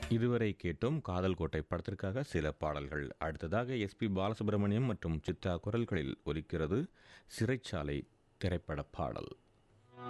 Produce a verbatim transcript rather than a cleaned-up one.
இதுவரை கேட்டோம் காதல் கோட்டை படத்திற்காக சில பாடல்கள். அடுத்ததாக எஸ்பி பாலசுப்ரமணியம் மற்றும் சித்ரா குரல்களில் ஒலிக்கிறது சிறைச்சாலை திரைப்பட பாடல்.